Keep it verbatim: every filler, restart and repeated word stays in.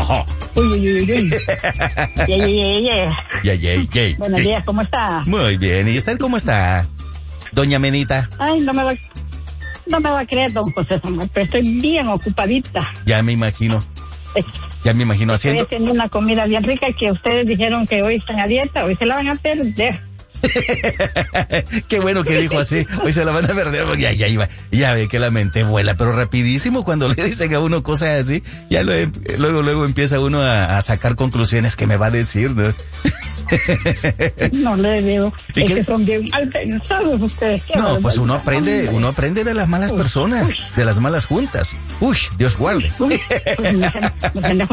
Uy, uy, uy, uy. Ye, ye, ye, ye. Ya, ya, ya. Buenos días, ¿cómo está? Muy bien. ¿Y usted cómo está, doña Menita? Ay, no me va, no me va a creer, don José Samuel, pero estoy bien ocupadita. Ya me imagino. Ya me imagino Estoy haciendo. haciendo una comida bien rica que ustedes dijeron que hoy están a dieta, hoy se la van a perder. Qué bueno que dijo así. Hoy se la van a perder porque ya, ya iba. Ya ve que la mente vuela, pero rapidísimo cuando le dicen a uno cosas así, ya lo, luego, luego empieza uno a, a sacar conclusiones que me va a decir, ¿no? No le digo. ¿Y Es qué? que son bien alpensados ustedes. Qué No, pues uno aprende, barbaridad. uno aprende de las malas personas, de las malas juntas. Uy, Dios guarde. Uy, pues, me- me- me-